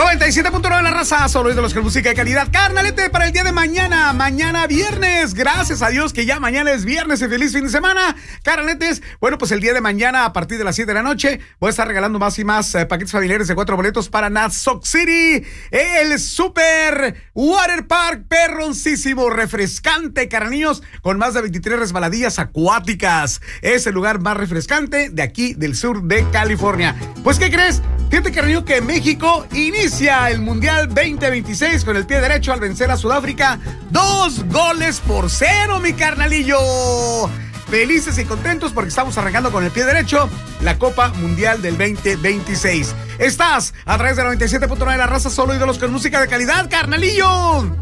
97.9 la raza, solo de los que música de calidad. Carnalete, para el día de mañana, mañana viernes, gracias a Dios que ya mañana es viernes y feliz fin de semana. Carnaletes, bueno, pues el día de mañana a partir de las 7 de la noche voy a estar regalando más y más paquetes familiares de 4 boletos para Nasoc City, el Super Water Park, perroncísimo, refrescante, carnillos, con más de 23 resbaladillas acuáticas. Es el lugar más refrescante de aquí del sur de California. Pues, ¿qué crees? Fíjate, carnillo, que México inicia el Mundial 2026 con el pie derecho al vencer a Sudáfrica 2-0, mi carnalillo. Felices y contentos porque estamos arrancando con el pie derecho la Copa Mundial del 2026. Estás a través de 97.9 la raza, solo ídolos con música de calidad, carnalillo.